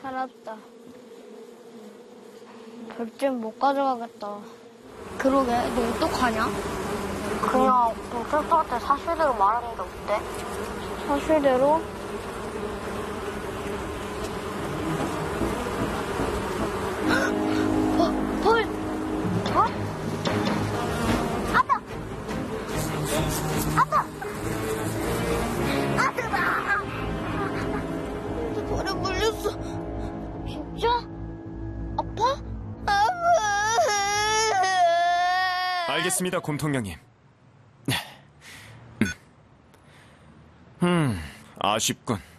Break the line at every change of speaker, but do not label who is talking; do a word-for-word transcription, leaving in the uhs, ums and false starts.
살았다. 별점 못 가져가겠다. 그러게, 너 어떡하냐?
그냥 경찰서한테 사실대로 말하는 게 어때?
사실대로? 어, 벌!
어? 아빠! 아빠! 아들아!
벌에 물렸어. 진짜? 아파? 아파!
알겠습니다, 곰통령님. 음, 아쉽군.